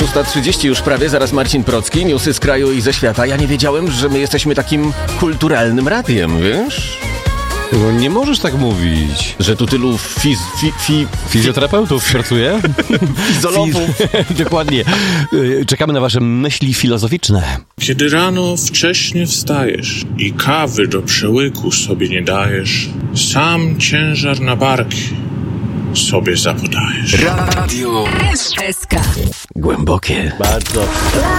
6:30 już prawie, zaraz Marcin Procki, newsy z kraju i ze świata. Ja nie wiedziałem, że my jesteśmy takim kulturalnym radiem, wiesz? No nie możesz tak mówić. Że tu tylu fizjoterapeutów pracuje? Fizologów. Dokładnie. Czekamy na wasze myśli filozoficzne. Kiedy rano wcześnie wstajesz i kawy do przełyku sobie nie dajesz, sam ciężar na barki sobie zapodajesz. Radio SK. głębokie. Bardzo.